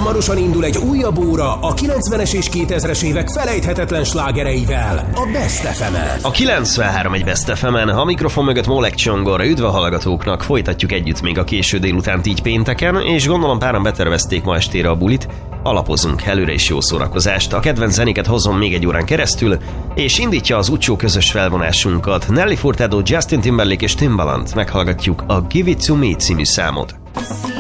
Hamarosan indul egy újabb óra a 90-es és 2000-es évek felejthetetlen slágereivel, a Best FM-en. A 93 egy Best FM-en, a mikrofon mögött Molek Csongor, üdv a hallgatóknak, folytatjuk együtt még a késő délutánt így pénteken, és gondolom páran betervezték ma estére a bulit. Alapozzunk előre is jó szórakozást. A kedvenc zenéket hozom még egy órán keresztül, és indítja az utcsó közös felvonásunkat. Nelly Furtado, Justin Timberlake és Timbaland. Meghallgatjuk a Give It To Me című számot.